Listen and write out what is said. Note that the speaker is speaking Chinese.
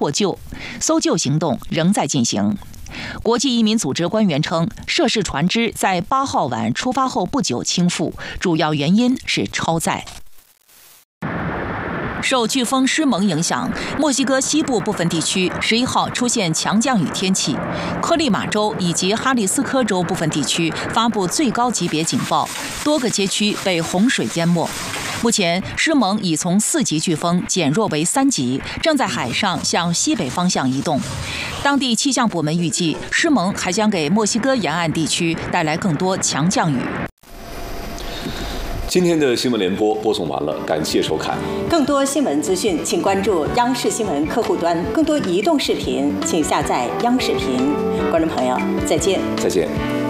获救，搜救行动仍在进行。国际移民组织官员称，涉事船只在8号晚出发后不久倾覆，主要原因是超载。受飓风施蒙影响，墨西哥西部部分地区11号出现强降雨天气，科利马州以及哈里斯科州部分地区发布最高级别警报，多个街区被洪水淹没。目前，施蒙已从4级飓风减弱为3级，正在海上向西北方向移动。当地气象部门预计，施蒙还将给墨西哥沿岸地区带来更多强降雨。 今天的新闻联播播送完了，感谢收看。 更多新闻资讯，请关注央视新闻客户端。更多移动视频，请下载央视频。观众朋友，再见。 再见。